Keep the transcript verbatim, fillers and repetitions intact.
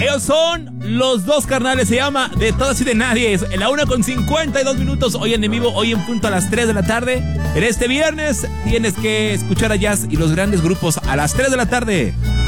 Ellos son los dos carnales, se llama De Todas y de Nadie. En la una con cincuenta y dos minutos, hoy en vivo, hoy en punto a las tres de la tarde. En este viernes tienes que escuchar a Jazz y los grandes grupos a las tres de la tarde.